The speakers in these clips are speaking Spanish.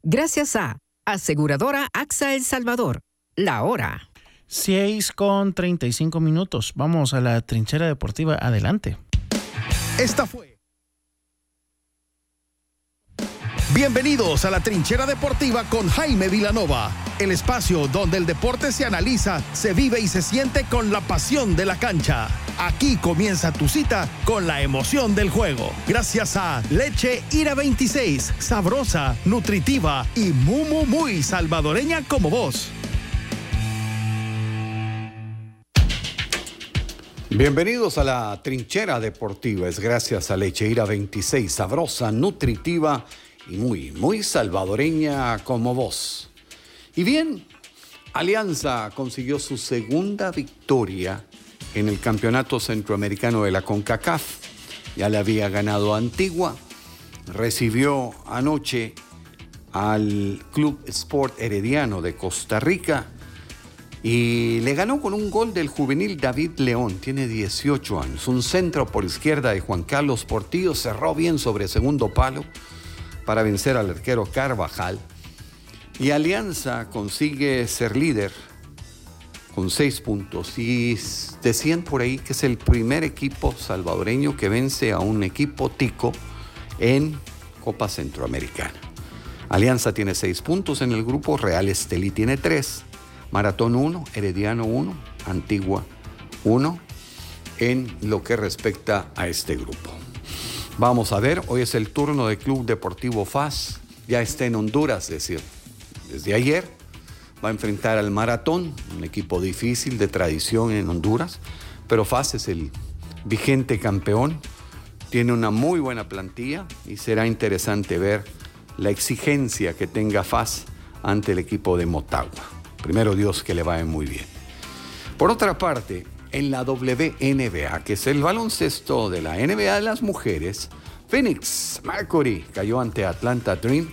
Gracias a Aseguradora AXA El Salvador. La hora. 6:35. Vamos a la trinchera deportiva. Adelante. Esta fue. Bienvenidos a la Trinchera Deportiva con Jaime Vilanova, el espacio donde el deporte se analiza, se vive y se siente con la pasión de la cancha. Aquí comienza tu cita con la emoción del juego. Gracias a Leche Ira 26, sabrosa, nutritiva y muy salvadoreña como vos. Bienvenidos a la Trinchera Deportiva. Es gracias a Leche Ira 26, sabrosa, nutritiva y muy salvadoreña como vos. Y bien, Alianza consiguió su segunda victoria en el Campeonato Centroamericano de la CONCACAF. Ya le había ganado a Antigua. Recibió anoche al Club Sport Herediano de Costa Rica y le ganó con un gol del juvenil David León. Tiene 18 años. Un centro por izquierda de Juan Carlos Portillo. Cerró bien sobre segundo palo para vencer al arquero Carvajal. Y Alianza consigue ser líder con 6 puntos. Y decían por ahí que es el primer equipo salvadoreño que vence a un equipo tico en Copa Centroamericana. Alianza tiene 6 puntos en el grupo. Real Estelí tiene 3. Maratón 1, Herediano 1, Antigua 1 en lo que respecta a este grupo. Vamos a ver, hoy es el turno del Club Deportivo FAS. Ya está en Honduras, desde ayer. Va a enfrentar al Maratón, un equipo difícil de tradición en Honduras. Pero FAS es el vigente campeón. Tiene una muy buena plantilla y será interesante ver la exigencia que tenga FAS ante el equipo de Motagua. Primero Dios que le vaya muy bien. Por otra parte, en la WNBA, que es el baloncesto de la NBA de las mujeres, Phoenix Mercury cayó ante Atlanta Dream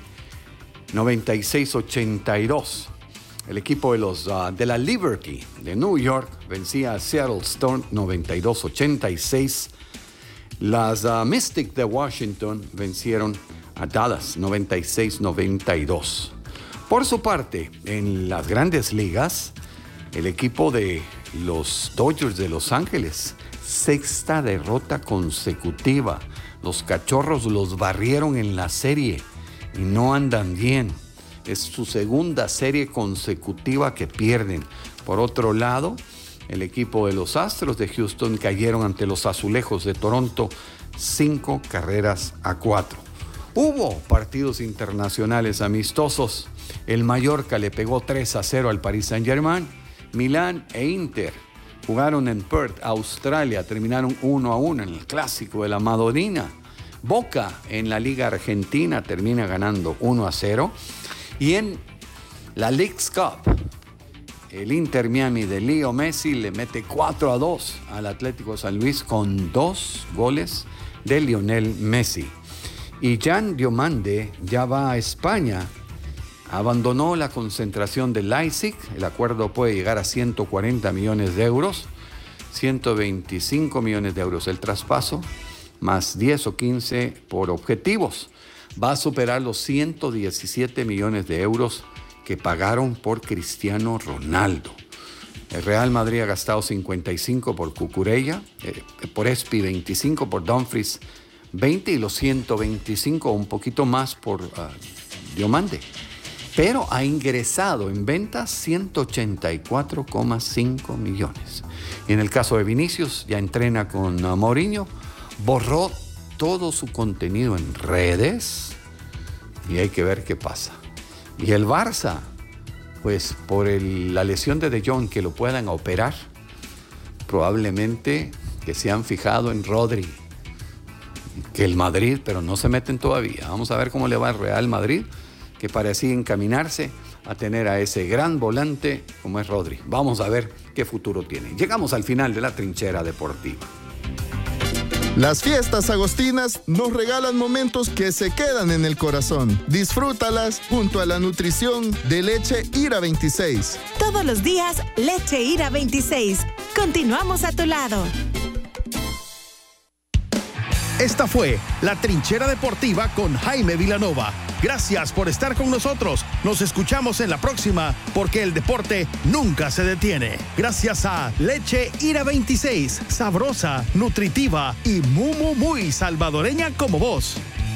96-82. El equipo de la Liberty de New York vencía a Seattle Storm 92-86. Las Mystics de Washington vencieron a Dallas 96-92. Por su parte, en las grandes ligas, el equipo de los Dodgers de Los Ángeles, 6ª derrota consecutiva. Los Cachorros los barrieron en la serie y no andan bien. Es su segunda serie consecutiva que pierden. Por otro lado, el equipo de los Astros de Houston cayeron ante los Azulejos de Toronto 5-4. Hubo partidos internacionales amistosos. El Mallorca le pegó 3-0 al Paris Saint-Germain. Milán e Inter jugaron en Perth, Australia. Terminaron 1-1 en el clásico de la Madonina. Boca en la Liga Argentina termina ganando 1-0. Y en la Leagues Cup, el Inter Miami de Leo Messi le mete 4-2 al Atlético de San Luis con 2 goles de Lionel Messi. Y Jan Diomande ya va a España. Abandonó la concentración de Leipzig. El acuerdo puede llegar a 140 millones de euros. 125 millones de euros el traspaso, más 10 o 15 por objetivos. Va a superar los 117 millones de euros que pagaron por Cristiano Ronaldo. El Real Madrid ha gastado 55 por Cucurella, por Espi 25, por Dumfries 20 y los 125, un poquito más por Diomande. Pero ha ingresado en ventas 184,5 millones. Y en el caso de Vinicius, ya entrena con Mourinho, borró todo su contenido en redes y hay que ver qué pasa. Y el Barça, pues por la lesión de De Jong, que lo puedan operar, probablemente que se han fijado en Rodri, que el Madrid, pero no se meten todavía. Vamos a ver cómo le va al Real Madrid, que parecía encaminarse a tener a ese gran volante como es Rodri. Vamos a ver qué futuro tiene. Llegamos al final de la Trinchera Deportiva. Las fiestas agostinas nos regalan momentos que se quedan en el corazón. Disfrútalas junto a la nutrición de Leche Ira 26. Todos los días, Leche Ira 26. Continuamos a tu lado. Esta fue La Trinchera Deportiva con Jaime Vilanova. Gracias por estar con nosotros. Nos escuchamos en la próxima, porque el deporte nunca se detiene. Gracias a Leche Ira 26, sabrosa, nutritiva y muy salvadoreña como vos.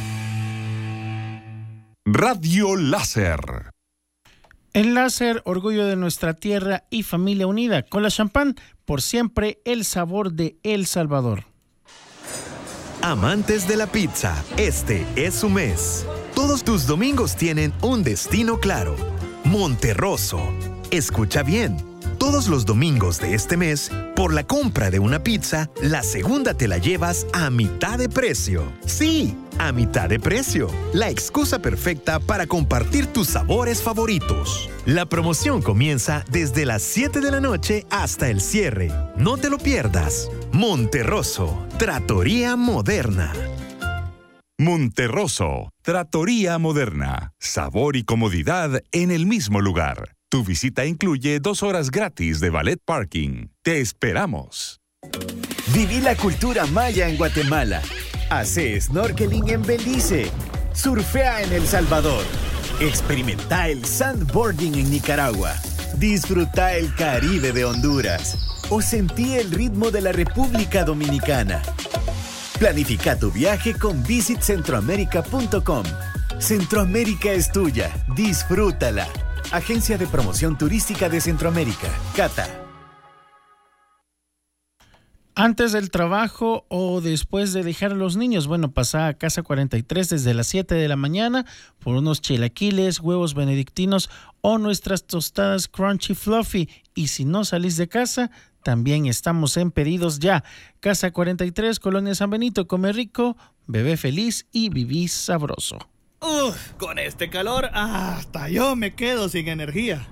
Radio Láser. El láser, orgullo de nuestra tierra y familia unida. Con la champán, por siempre el sabor de El Salvador. Amantes de la pizza, este es su mes. Todos tus domingos tienen un destino claro. Monterroso. Escucha bien. Todos los domingos de este mes, por la compra de una pizza, la segunda te la llevas a mitad de precio. Sí, a mitad de precio. La excusa perfecta para compartir tus sabores favoritos. La promoción comienza desde las 7 de la noche hasta el cierre. No te lo pierdas. Monterroso, Trattoria Moderna. Monterroso, Trattoria Moderna. Sabor y comodidad en el mismo lugar. Tu visita incluye 2 horas gratis de valet parking. Te esperamos. Viví la cultura maya en Guatemala. Hace snorkeling en Belice. Surfea en El Salvador. Experimenta el sandboarding en Nicaragua. Disfruta el Caribe de Honduras. O sentí el ritmo de la República Dominicana. Planifica tu viaje con visitcentroamerica.com. Centroamérica es tuya. Disfrútala. Agencia de Promoción Turística de Centroamérica, CATA. Antes del trabajo o después de dejar a los niños, pasa a Casa 43 desde las 7 de la mañana por unos chilaquiles, huevos benedictinos o nuestras tostadas Crunchy Fluffy. Y si no salís de casa, también estamos en Pedidos Ya. Casa 43, Colonia San Benito. Come rico, bebé feliz y viví sabroso. Con este calor, hasta yo me quedo sin energía.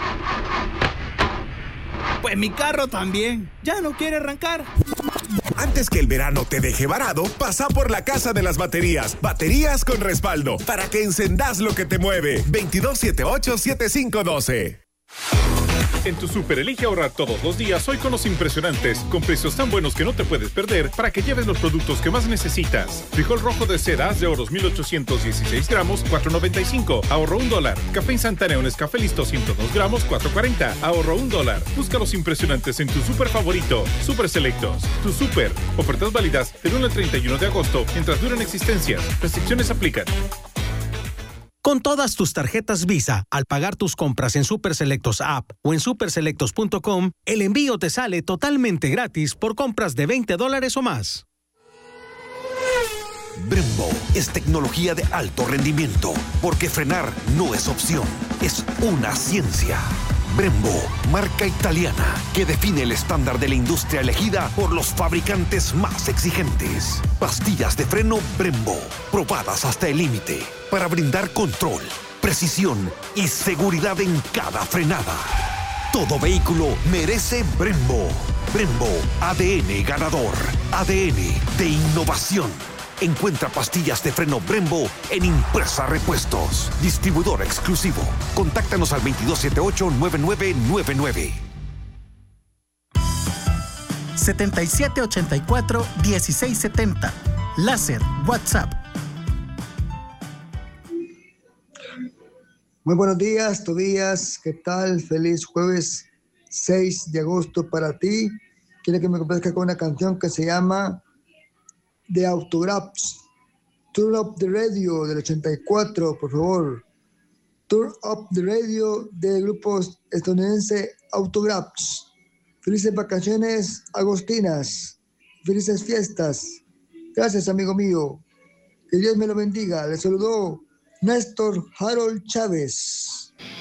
Pues mi carro también, ya no quiere arrancar. Antes que el verano te deje varado, pasa por la Casa de las Baterías. Baterías con respaldo, para que encendás lo que te mueve. 2278-7512. En tu Super elige ahorrar todos los días hoy con los impresionantes, con precios tan buenos que no te puedes perder para que lleves los productos que más necesitas. Frijol rojo de seda de oros 1816 gramos, $4.95, ahorro $1. Café instantáneo Nescafé listo 102 gramos, $4.40, ahorro $1. Busca los impresionantes en tu Super favorito, Super Selectos. Tu Super, ofertas válidas del 1 al 31 de agosto, mientras duran existencias. Restricciones aplican. Con todas tus tarjetas Visa, al pagar tus compras en Super Selectos App o en superselectos.com, el envío te sale totalmente gratis por compras de $20 o más. Brembo es tecnología de alto rendimiento, porque frenar no es opción, es una ciencia. Brembo, marca italiana que define el estándar de la industria elegida por los fabricantes más exigentes. Pastillas de freno Brembo, probadas hasta el límite, para brindar control, precisión y seguridad en cada frenada. Todo vehículo merece Brembo. Brembo, ADN ganador, ADN de innovación. Encuentra pastillas de freno Brembo en Impresa Repuestos. Distribuidor exclusivo. Contáctanos al 2278-9999. 7784-1670. Láser, WhatsApp. Muy buenos días, Tobías. ¿Qué tal? Feliz jueves 6 de agosto para ti. Quiero que me complazca con una canción que se llama The Autographs. Turn Up the Radio del 84, por favor. Turn Up the Radio del grupo estadounidense Autographs. Felices vacaciones agostinas. Felices fiestas. Gracias, amigo mío. Que Dios me lo bendiga. Le saludó Néstor Harold Chávez.